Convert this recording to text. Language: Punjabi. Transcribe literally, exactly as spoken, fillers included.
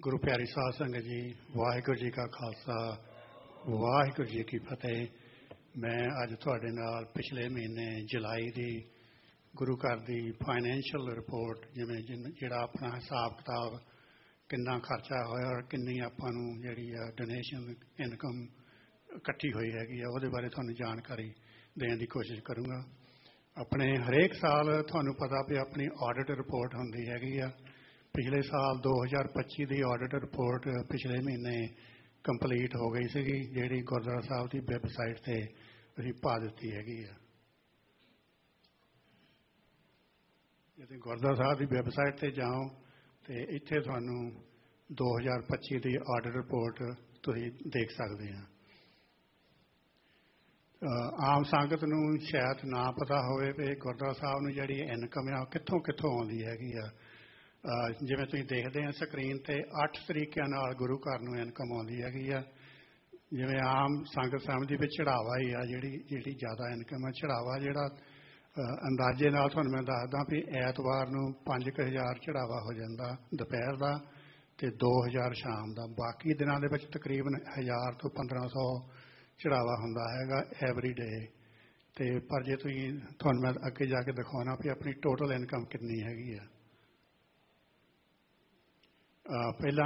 ਗੁਰੂ ਪਿਆਰੀ ਸਾਧ ਸੰਗਤ ਜੀ, ਵਾਹਿਗੁਰੂ ਜੀ ਕਾ ਖਾਲਸਾ, ਵਾਹਿਗੁਰੂ ਜੀ ਕੀ ਫਤਿਹ। ਮੈਂ ਅੱਜ ਤੁਹਾਡੇ ਨਾਲ ਪਿਛਲੇ ਮਹੀਨੇ ਜੁਲਾਈ ਦੀ ਗੁਰੂ ਘਰ ਦੀ ਫਾਈਨੈਂਸ਼ੀਅਲ ਰਿਪੋਰਟ, ਜਿਵੇਂ ਜਿਹੜਾ ਆਪਣਾ ਹਿਸਾਬ ਕਿਤਾਬ ਕਿੰਨਾ ਖਰਚਾ ਹੋਇਆ ਔਰ ਕਿੰਨੀ ਆਪਾਂ ਨੂੰ ਜਿਹੜੀ ਆ ਡੋਨੇਸ਼ਨ ਇਨਕਮ ਇਕੱਠੀ ਹੋਈ ਹੈਗੀ ਆ, ਉਹਦੇ ਬਾਰੇ ਤੁਹਾਨੂੰ ਜਾਣਕਾਰੀ ਦੇਣ ਦੀ ਕੋਸ਼ਿਸ਼ ਕਰੂੰਗਾ। ਆਪਣੇ ਹਰੇਕ ਸਾਲ ਤੁਹਾਨੂੰ ਪਤਾ ਵੀ ਆਪਣੀ ਆਡਿਟ ਰਿਪੋਰਟ ਹੁੰਦੀ ਹੈਗੀ ਆ। ਪਿਛਲੇ ਸਾਲ ਦੋ ਹਜ਼ਾਰ ਪੱਚੀ ਦੀ ਆਡਿਟ ਰਿਪੋਰਟ ਪਿਛਲੇ ਮਹੀਨੇ ਕੰਪਲੀਟ ਹੋ ਗਈ ਸੀਗੀ, ਜਿਹੜੀ ਗੁਰਦੁਆਰਾ ਸਾਹਿਬ ਦੀ ਵੈਬਸਾਈਟ 'ਤੇ ਅਸੀਂ ਪਾ ਦਿੱਤੀ ਹੈਗੀ ਆ। ਜਦੋਂ ਗੁਰਦੁਆਰਾ ਸਾਹਿਬ ਦੀ ਵੈਬਸਾਈਟ 'ਤੇ ਜਾਓ ਅਤੇ ਇੱਥੇ ਤੁਹਾਨੂੰ ਦੋ ਹਜ਼ਾਰ ਪੱਚੀ ਦੀ ਆਡਿਟ ਰਿਪੋਰਟ ਤੁਸੀਂ ਦੇਖ ਸਕਦੇ ਆ। ਆਮ ਸੰਗਤ ਨੂੰ ਸ਼ਾਇਦ ਨਾ ਪਤਾ ਹੋਵੇ ਵੀ ਗੁਰਦੁਆਰਾ ਸਾਹਿਬ ਨੂੰ ਜਿਹੜੀ ਇਨਕਮ ਆ ਉਹ ਕਿੱਥੋਂ ਕਿੱਥੋਂ ਆਉਂਦੀ ਹੈਗੀ ਆ। ਜਿਵੇਂ ਤੁਸੀਂ ਦੇਖਦੇ ਆ ਸਕਰੀਨ 'ਤੇ ਅੱਠ ਤਰੀਕਿਆਂ ਨਾਲ ਗੁਰੂ ਘਰ ਨੂੰ ਇਨਕਮ ਆਉਂਦੀ ਹੈਗੀ ਆ। ਜਿਵੇਂ ਆਮ ਸੰਗਤ ਸਮਝਦੀ ਵੀ ਚੜਾਵਾ ਹੀ ਆ ਜਿਹੜੀ ਜਿਹੜੀ ਜ਼ਿਆਦਾ ਇਨਕਮ ਆ। ਚੜਾਵਾ ਜਿਹੜਾ ਅੰਦਾਜ਼ੇ ਨਾਲ ਤੁਹਾਨੂੰ ਮੈਂ ਦੱਸਦਾ ਵੀ ਐਤਵਾਰ ਨੂੰ ਪੰਜ ਕੁ ਹਜ਼ਾਰ ਚੜਾਵਾ ਹੋ ਜਾਂਦਾ ਦੁਪਹਿਰ ਦਾ, ਅਤੇ ਦੋ ਹਜ਼ਾਰ ਸ਼ਾਮ ਦਾ। ਬਾਕੀ ਦਿਨਾਂ ਦੇ ਵਿੱਚ ਤਕਰੀਬਨ ਹਜ਼ਾਰ ਤੋਂ ਪੰਦਰਾਂ ਸੌ ਚੜਾਵਾ ਹੁੰਦਾ ਹੈਗਾ ਐਵਰੀ ਡੇ। ਅਤੇ ਪਰ ਜੇ ਤੁਸੀਂ ਤੁਹਾਨੂੰ ਮੈਂ ਅੱਗੇ ਜਾ ਕੇ ਦਿਖਾਉਣਾ ਵੀ ਆਪਣੀ ਟੋਟਲ ਇਨਕਮ ਕਿੰਨੀ ਹੈਗੀ ਆ। ਪਹਿਲਾਂ